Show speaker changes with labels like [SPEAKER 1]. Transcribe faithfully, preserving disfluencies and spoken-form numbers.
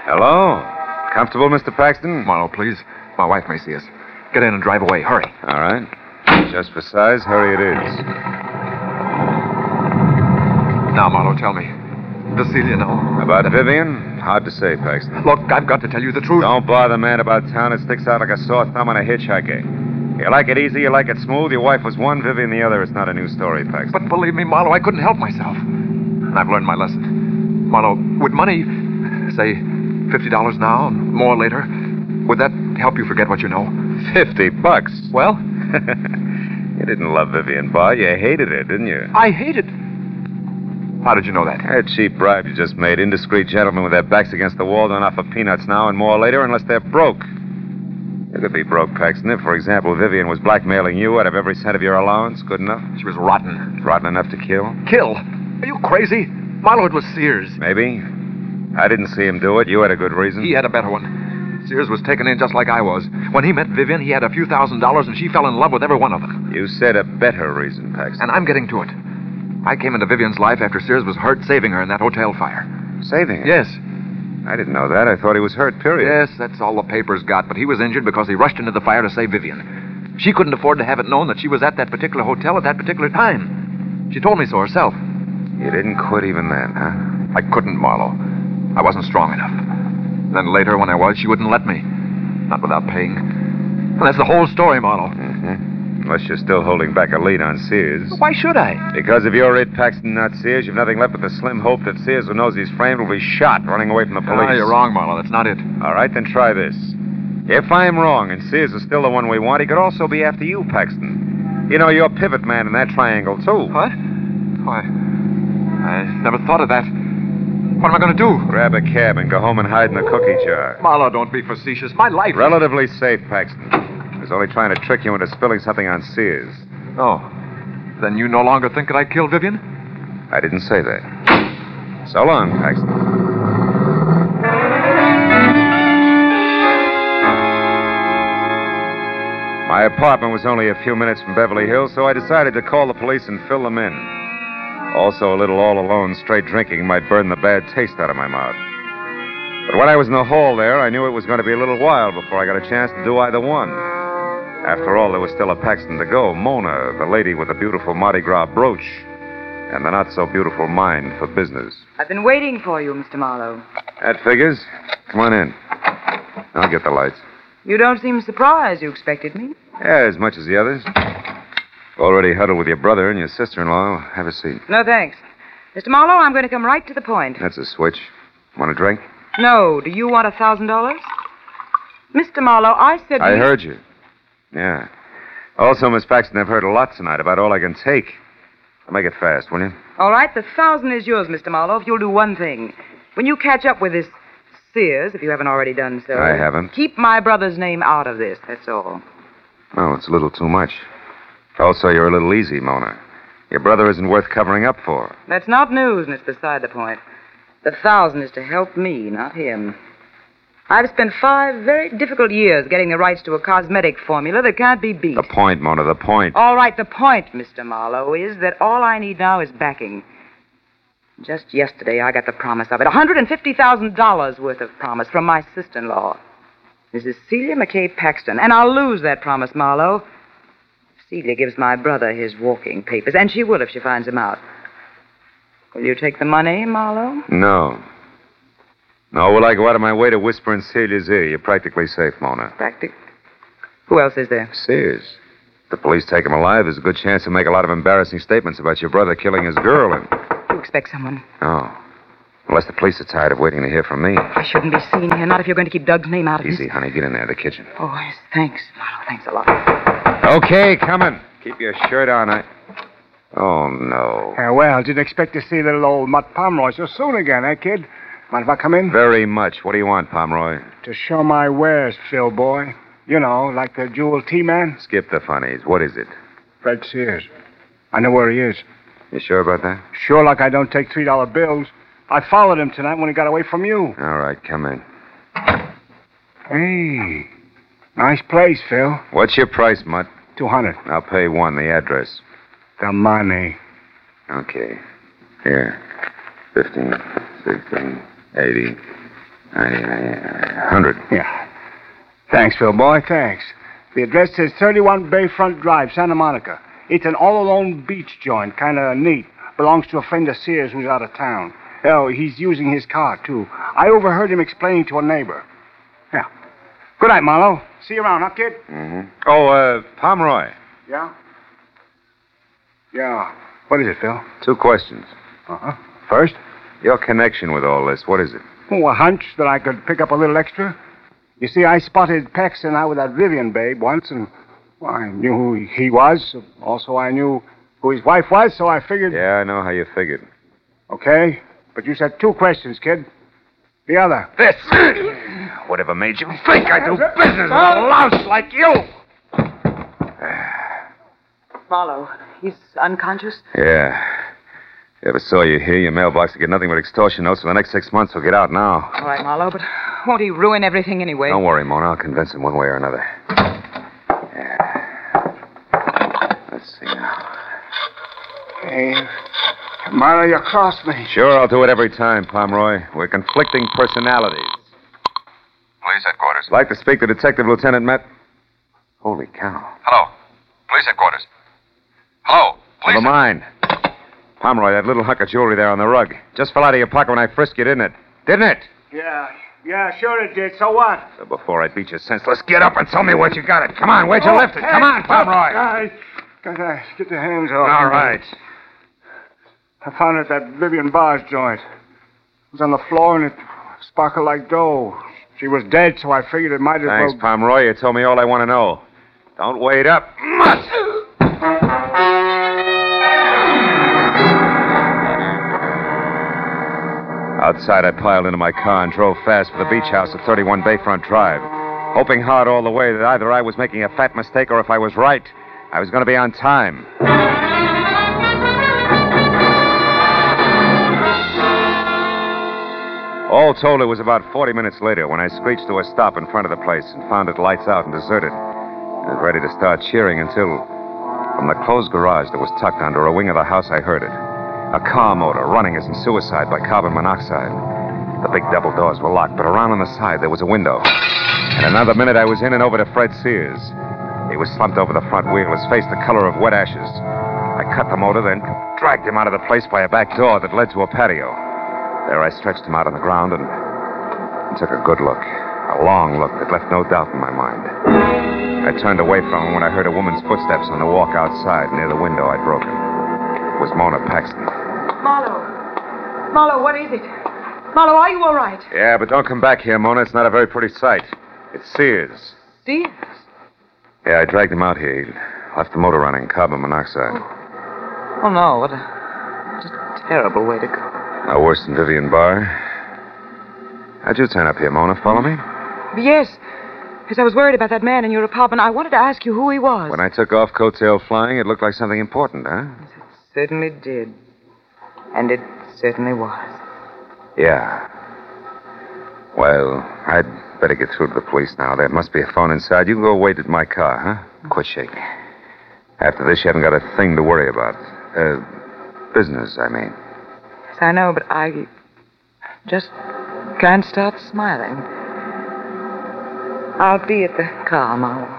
[SPEAKER 1] Hello? Comfortable, Mister Paxton?
[SPEAKER 2] Marlowe, please. My wife may see us. Get in and drive away. Hurry.
[SPEAKER 1] All right. Just for size, hurry it is.
[SPEAKER 2] Now, Marlowe, tell me. Does Celia know?
[SPEAKER 1] About Vivian? Hard to say, Paxton.
[SPEAKER 2] Look, I've got to tell you the truth.
[SPEAKER 1] Don't bother, man, about town. It sticks out like a sore thumb on a hitchhiker. You like it easy, you like it smooth. Your wife was one, Vivian the other. It's not a new story, Paxton.
[SPEAKER 2] But believe me, Marlowe, I couldn't help myself. And I've learned my lesson. Marlowe, would money, say, fifty dollars now and more later, would that help you forget what you know?
[SPEAKER 1] Fifty bucks?
[SPEAKER 2] Well?
[SPEAKER 1] You didn't love Vivian Barr. You hated her, didn't you?
[SPEAKER 2] I hated. How did you know that?
[SPEAKER 1] A cheap bribe you just made. Indiscreet gentlemen with their backs against the wall don't offer peanuts now and more later unless they're broke. You could be broke, Paxton, if, for example, Vivian was blackmailing you out of every cent of your allowance. Good enough?
[SPEAKER 2] She was rotten.
[SPEAKER 1] Rotten enough to kill?
[SPEAKER 2] Kill? Are you crazy? Marlowe, it was Sears.
[SPEAKER 1] Maybe. I didn't see him do it. You had a good reason.
[SPEAKER 2] He had a better one. Sears was taken in just like I was. When he met Vivian, he had a few thousand dollars, and she fell in love with every one of them.
[SPEAKER 1] You said a better reason, Paxton.
[SPEAKER 2] And I'm getting to it. I came into Vivian's life after Sears was hurt saving her in that hotel fire.
[SPEAKER 1] Saving her?
[SPEAKER 2] Yes.
[SPEAKER 1] I didn't know that. I thought he was hurt, period.
[SPEAKER 2] Yes, that's all the papers got, but he was injured because he rushed into the fire to save Vivian. She couldn't afford to have it known that she was at that particular hotel at that particular time. She told me so herself.
[SPEAKER 1] You didn't quit even then, huh?
[SPEAKER 2] I couldn't, Marlowe. I wasn't strong enough. Then later, when I was, she wouldn't let me. Not without paying. And that's the whole story, Marlowe.
[SPEAKER 1] Mm-hmm. Unless you're still holding back a lead on Sears.
[SPEAKER 2] Why should I?
[SPEAKER 1] Because if you're it, Paxton, not Sears, you've nothing left but the slim hope that Sears, who knows he's framed, will be shot running away from the police.
[SPEAKER 2] Ah, you're wrong, Marlowe. That's not it.
[SPEAKER 1] All right, then try this. If I'm wrong and Sears is still the one we want, he could also be after you, Paxton. You know, you're pivot man in that triangle, too.
[SPEAKER 2] What? Why, I never thought of that. What am I going to do?
[SPEAKER 1] Grab a cab and go home and hide in the cookie jar.
[SPEAKER 2] Marlowe, don't be facetious. My life...
[SPEAKER 1] Relatively safe, Paxton. I was only trying to trick you into spilling something on Sears.
[SPEAKER 2] Oh. Then you no longer think that I killed Vivian?
[SPEAKER 1] I didn't say that. So long, Paxton. My apartment was only a few minutes from Beverly Hills, so I decided to call the police and fill them in. Also, a little all-alone straight drinking might burn the bad taste out of my mouth. But when I was in the hall there, I knew it was going to be a little while before I got a chance to do either one. After all, there was still a Paxton to go. Mona, the lady with the beautiful Mardi Gras brooch, and the not-so-beautiful mind for business.
[SPEAKER 3] I've been waiting for you, Mister Marlowe.
[SPEAKER 1] That figures. Come on in. I'll get the lights.
[SPEAKER 3] You don't seem surprised you expected me.
[SPEAKER 1] Yeah, as much as the others. Already huddled with your brother and your sister-in-law. Have a seat.
[SPEAKER 3] No, thanks. Mister Marlowe, I'm going to come right to the point.
[SPEAKER 1] That's a switch. Want a drink?
[SPEAKER 3] No. Do you want a thousand dollars? Mister Marlowe, I said...
[SPEAKER 1] I
[SPEAKER 3] we...
[SPEAKER 1] heard you. Yeah. Also, Miss Paxton, I've heard a lot tonight about all I can take. I'll make it fast, will you?
[SPEAKER 3] All right, the thousand is yours, Mister Marlowe, if you'll do one thing. When you catch up with this Sears, if you haven't already done so...
[SPEAKER 1] I haven't.
[SPEAKER 3] Keep my brother's name out of this, that's all.
[SPEAKER 1] Oh, it's a little too much. Also, you're a little easy, Mona. Your brother isn't worth covering up for.
[SPEAKER 3] That's not news, and it's beside the point. The thousand is to help me, not him. I've spent five very difficult years getting the rights to a cosmetic formula that can't be beat.
[SPEAKER 1] The point, Mona, the point.
[SPEAKER 3] All right, the point, Mister Marlowe, is that all I need now is backing. Just yesterday, I got the promise of it. one hundred fifty thousand dollars worth of promise from my sister-in-law, Missus Celia McKay Paxton. And I'll lose that promise, Marlowe. Celia gives my brother his walking papers, and she will if she finds him out. Will you take the money, Marlowe?
[SPEAKER 1] No. No, will I go out of my way to whisper in Celia's ear? You're practically safe, Mona.
[SPEAKER 3] Practic? Who else is there?
[SPEAKER 1] Sears. If the police take him alive, there's a good chance he'll make a lot of embarrassing statements about your brother killing his girl and...
[SPEAKER 3] You expect someone?
[SPEAKER 1] Oh. Unless the police are tired of waiting to hear from me.
[SPEAKER 3] I shouldn't be seen here, not if you're going to keep Doug's name out of
[SPEAKER 1] Easy,
[SPEAKER 3] this.
[SPEAKER 1] honey. Get in there, the kitchen.
[SPEAKER 3] Oh, yes, thanks, Marlowe. Thanks a lot.
[SPEAKER 1] Okay, coming. Keep your shirt on. I... Oh, no.
[SPEAKER 4] Uh, well, didn't expect to see little old Mutt Pomeroy so soon again, eh, kid? Mind if I come in?
[SPEAKER 1] Very much. What do you want, Pomeroy?
[SPEAKER 4] To show my wares, Phil boy. You know, like the jewel tea man.
[SPEAKER 1] Skip the funnies. What is it?
[SPEAKER 4] Fred Sears. I know where he is.
[SPEAKER 1] You sure about that?
[SPEAKER 4] Sure like I don't take three dollar bills. I followed him tonight when he got away from you.
[SPEAKER 1] All right, come in.
[SPEAKER 4] Hey, nice place, Phil.
[SPEAKER 1] What's your price, Mutt?
[SPEAKER 4] Two hundred.
[SPEAKER 1] I'll pay one. The address.
[SPEAKER 4] The money.
[SPEAKER 1] Okay. Here. Fifteen, sixteen, eighty, A hundred.
[SPEAKER 4] Yeah. Thanks, Phil boy, thanks. The address says thirty-one Bayfront Drive, Santa Monica. It's an all-alone beach joint, kind of neat. Belongs to a friend of Sears who's out of town. Oh, he's using his car, too. I overheard him explaining to a neighbor. Yeah. Good night, Marlowe. See you around, huh, kid?
[SPEAKER 1] Mm-hmm. Oh, uh, Pomeroy.
[SPEAKER 4] Yeah? Yeah. What is it, Phil?
[SPEAKER 1] Two questions.
[SPEAKER 4] Uh-huh. First?
[SPEAKER 1] Your connection with all this, what is it?
[SPEAKER 4] Oh, a hunch that I could pick up a little extra. You see, I spotted Paxton out with that Vivian babe once, and well, I knew who he was. Also, I knew who his wife was, so I figured...
[SPEAKER 1] Yeah, I know how you figured.
[SPEAKER 4] Okay, but you said two questions, kid. The other.
[SPEAKER 1] This! Whatever made you think I do business with a louse like you?
[SPEAKER 3] Marlowe, he's unconscious?
[SPEAKER 1] Yeah. If ever saw you here, your mailbox will get nothing but extortion notes for the next six months. We'll get out now.
[SPEAKER 3] All right, Marlowe, but won't he ruin everything anyway?
[SPEAKER 1] Don't worry, Mona. I'll convince him one way or another. Yeah. Let's see now.
[SPEAKER 4] Hey, Marlowe, you crossed me.
[SPEAKER 1] Sure, I'll do it every time, Pomeroy. We're conflicting personalities.
[SPEAKER 2] Police headquarters.
[SPEAKER 1] Like to speak to Detective Lieutenant Met. Holy cow.
[SPEAKER 2] Hello. Police headquarters. Hello. Police.
[SPEAKER 1] Never mind. Pomeroy, that little hunk of jewelry there on the rug. Just fell out of your pocket when I frisked you, didn't it? Didn't it?
[SPEAKER 4] Yeah, yeah, sure it did. So what?
[SPEAKER 1] So before I beat you senseless, get up and tell me where you got it. Come on, where'd you
[SPEAKER 4] Oh,
[SPEAKER 1] lift it?
[SPEAKER 4] hey,
[SPEAKER 1] Come on, Pomeroy.
[SPEAKER 4] Guys, gotta get the hands off.
[SPEAKER 1] All right.
[SPEAKER 4] I found it at that Vivian Bar's joint. It was on the floor and it sparkled like dough. She was dead, so I figured it might as
[SPEAKER 1] Thanks,
[SPEAKER 4] well...
[SPEAKER 1] Pomeroy. You told me all I want to know. Don't wait up. Mutt! Outside, I piled into my car and drove fast for the beach house at thirty-one Bayfront Drive, hoping hard all the way that either I was making a fat mistake or if I was right, I was going to be on time. All told, it was about forty minutes later when I screeched to a stop in front of the place and found it lights out and deserted. I was ready to start cheering until, from the closed garage that was tucked under a wing of the house, I heard it. A car motor running as in suicide by carbon monoxide. The big double doors were locked, but around on the side there was a window. In another minute, I was in and over to Fred Sears. He was slumped over the front wheel, his face the color of wet ashes. I cut the motor, then dragged him out of the place by a back door that led to a patio. There I stretched him out on the ground and, and took a good look. A long look that left no doubt in my mind. I turned away from him when I heard a woman's footsteps on the walk outside near the window I'd broken. It was Mona Paxton.
[SPEAKER 3] Marlowe. Marlowe, what is it? Marlowe, are you all right?
[SPEAKER 1] Yeah, but don't come back here, Mona. It's not a very pretty sight. It's Sears.
[SPEAKER 3] Sears?
[SPEAKER 1] Yeah, I dragged him out here. He left the motor running, carbon monoxide.
[SPEAKER 3] Oh, oh no. What a, what a terrible way to go.
[SPEAKER 1] No worse than Vivian Barr. How'd you turn up here, Mona? Follow me?
[SPEAKER 3] Yes. Yes, I was worried about that man in your apartment. I wanted to ask you who he was.
[SPEAKER 1] When I took off coattail flying, it looked like something important, huh?
[SPEAKER 3] It certainly did. And it certainly was.
[SPEAKER 1] Yeah. Well, I'd better get through to the police now. There must be a phone inside. You can go wait at my car, huh? Quit shaking. After this, you haven't got a thing to worry about. Uh, business, I mean.
[SPEAKER 3] Yes, I know, but I just can't stop smiling. I'll be at the car, Marlowe.